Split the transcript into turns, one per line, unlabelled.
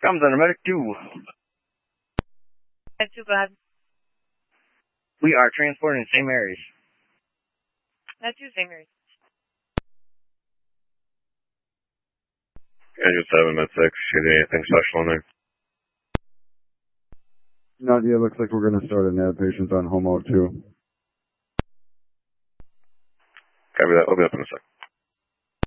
Comes under Medic 2.
Medic 2, go ahead.
We are transporting St. Mary's.
Medic 2, St. Mary's.
Engine 7, Med 6. Should anything special in there?
Nadia, looks like we're going to start a nav patient on Homo 2.
Copy that. I'll be up in a sec.